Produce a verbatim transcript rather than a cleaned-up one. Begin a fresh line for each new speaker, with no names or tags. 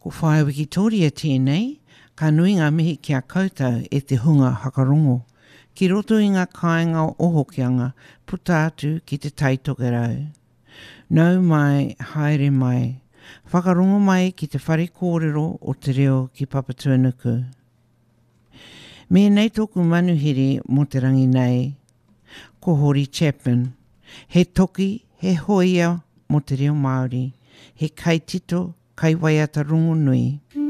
Ko whae Wikitoria tēnei, ka nui ngā mihi kia koutou e te hunga hakarongo. Ki roto i ngā kāinga o hokianga, puta atu ki te taitokerau. Nau mai, haere mai. Whakarongo mai ki te whare kōrero o te reo ki Papatūānuku. Me nei tōku manuhiri mo te rangi nei, ko Hori Chapman. He toki, he hoia mo te reo Māori. He kaitito, kai waiata rongo nui.